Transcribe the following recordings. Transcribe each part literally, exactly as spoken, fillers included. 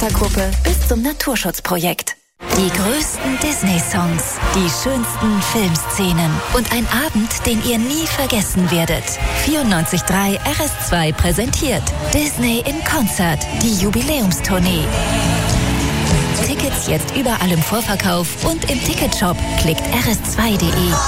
Theatergruppe bis zum Naturschutzprojekt. Die größten Disney-Songs, die schönsten Filmszenen und ein Abend, den ihr nie vergessen werdet. vierundneunzig Komma drei R S zwei präsentiert Disney in Konzert, die Jubiläumstournee. Tickets jetzt überall im Vorverkauf und im Ticketshop. Klickt r s zwei punkt d e.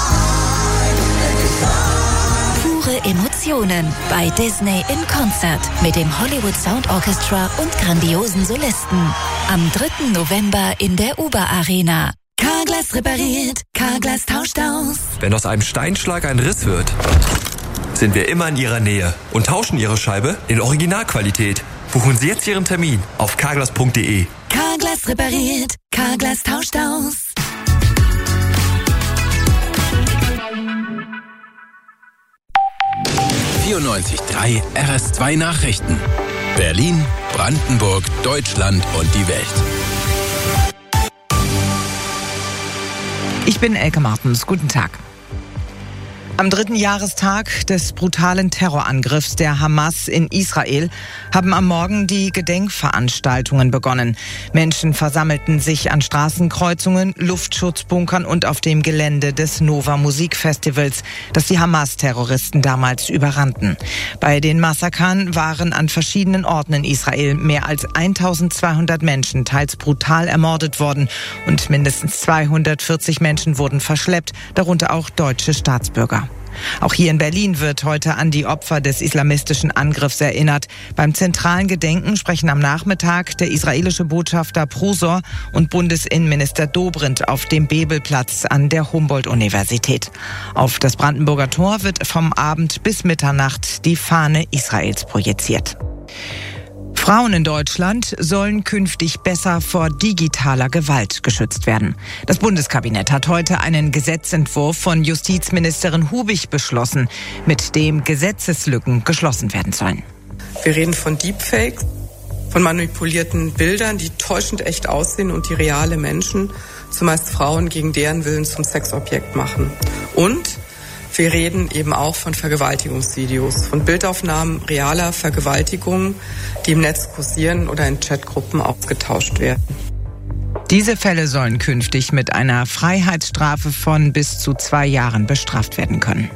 Pure Emotionen bei Disney in Konzert mit dem Hollywood Sound Orchestra und grandiosen Solisten. Am dritten November in der Uber Arena. Carglass repariert, Carglass tauscht aus. Wenn aus einem Steinschlag ein Riss wird, sind wir immer in Ihrer Nähe und tauschen Ihre Scheibe in Originalqualität. Buchen Sie jetzt Ihren Termin auf carglass punkt d e. Carglass repariert, Carglass tauscht aus. vierundneunzig Komma drei R S zwei Nachrichten. Berlin, Brandenburg, Deutschland und die Welt. Ich bin Elke Martens. Guten Tag. Am dritten Jahrestag des brutalen Terrorangriffs der Hamas in Israel haben am Morgen die Gedenkveranstaltungen begonnen. Menschen versammelten sich an Straßenkreuzungen, Luftschutzbunkern und auf dem Gelände des Nova Musikfestivals, das die Hamas-Terroristen damals überrannten. Bei den Massakern waren an verschiedenen Orten in Israel mehr als eintausendzweihundert Menschen teils brutal ermordet worden und mindestens zweihundertvierzig Menschen wurden verschleppt, darunter auch deutsche Staatsbürger. Auch hier in Berlin wird heute an die Opfer des islamistischen Angriffs erinnert. Beim zentralen Gedenken sprechen am Nachmittag der israelische Botschafter Prosor und Bundesinnenminister Dobrindt auf dem Bebelplatz an der Humboldt-Universität. Auf das Brandenburger Tor wird vom Abend bis Mitternacht die Fahne Israels projiziert. Frauen in Deutschland sollen künftig besser vor digitaler Gewalt geschützt werden. Das Bundeskabinett hat heute einen Gesetzentwurf von Justizministerin Hubig beschlossen, mit dem Gesetzeslücken geschlossen werden sollen. Wir reden von Deepfakes, von manipulierten Bildern, die täuschend echt aussehen und die reale Menschen, zumeist Frauen, gegen deren Willen zum Sexobjekt machen. Und wir reden eben auch von Vergewaltigungsvideos, von Bildaufnahmen realer Vergewaltigungen, die im Netz kursieren oder in Chatgruppen ausgetauscht werden. Diese Fälle sollen künftig mit einer Freiheitsstrafe von bis zu zwei Jahren bestraft werden können.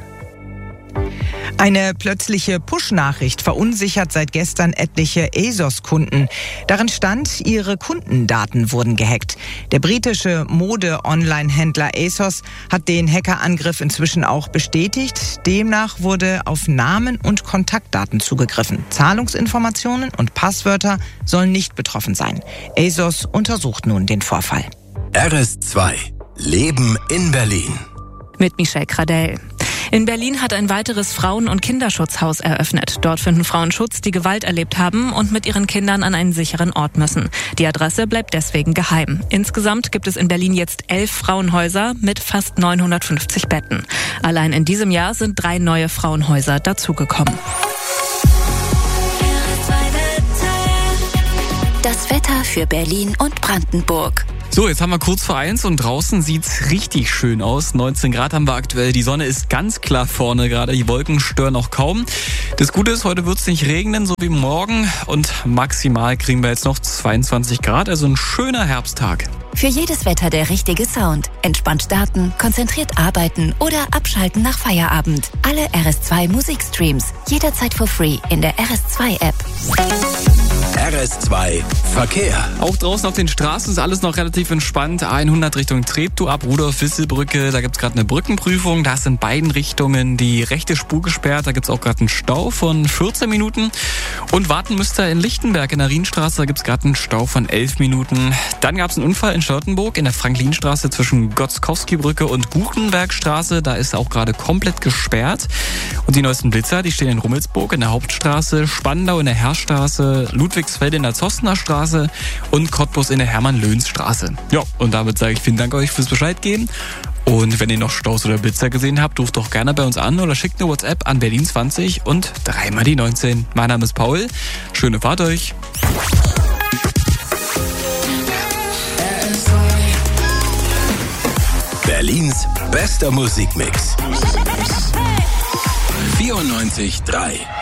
Eine plötzliche Push-Nachricht verunsichert seit gestern etliche ASOS-Kunden. Darin stand, ihre Kundendaten wurden gehackt. Der britische Mode-Online-Händler ASOS hat den Hackerangriff inzwischen auch bestätigt. Demnach wurde auf Namen und Kontaktdaten zugegriffen. Zahlungsinformationen und Passwörter sollen nicht betroffen sein. ASOS untersucht nun den Vorfall. R S zwei. Leben in Berlin. Mit Michelle Kradell. In Berlin hat ein weiteres Frauen- und Kinderschutzhaus eröffnet. Dort finden Frauen Schutz, die Gewalt erlebt haben und mit ihren Kindern an einen sicheren Ort müssen. Die Adresse bleibt deswegen geheim. Insgesamt gibt es in Berlin jetzt elf Frauenhäuser mit fast neunhundertfünfzig Betten. Allein in diesem Jahr sind drei neue Frauenhäuser dazugekommen. Das Wetter für Berlin und Brandenburg. So, jetzt haben wir kurz vor eins und draußen sieht's richtig schön aus. neunzehn Grad haben wir aktuell. Die Sonne ist ganz klar vorne gerade. Die Wolken stören auch kaum. Das Gute ist, heute wird's nicht regnen, so wie morgen. Und maximal kriegen wir jetzt noch zweiundzwanzig Grad. Also ein schöner Herbsttag. Für jedes Wetter der richtige Sound. Entspannt starten, konzentriert arbeiten oder abschalten nach Feierabend. Alle R S zwei Musikstreams. Jederzeit for free in der R S zwei App. R S zwei Verkehr. Auch draußen auf den Straßen ist alles noch relativ entspannt. A hundert Richtung Treptow ab Rudolf-Wissel-Brücke. Da gibt's gerade eine Brückenprüfung. Da ist in beiden Richtungen die rechte Spur gesperrt. Da gibt's auch gerade einen Stau von vierzehn Minuten. Und warten müsst ihr in Lichtenberg in der Rienstraße. Da gibt's gerade einen Stau von elf Minuten. Dann gab's einen Unfall in Charlottenburg in der Frank-Lien-Straße zwischen Gotzkowski-Brücke und Gutenbergstraße. Da ist auch gerade komplett gesperrt. Und die neuesten Blitzer, die stehen in Rummelsburg in der Hauptstraße, Spandau in der Herrstraße, Ludwigsfeld in der Zostner Straße und Cottbus in der Hermann-Löhns-Straße. Ja, und damit sage ich vielen Dank euch fürs Bescheid geben. Und wenn ihr noch Staus oder Blitzer gesehen habt, ruft doch gerne bei uns an oder schickt eine WhatsApp an Berlin zwanzig und dreimal die neunzehn. Mein Name ist Paul. Schöne Fahrt euch. Berlins bester Musikmix. vierundneunzig Komma drei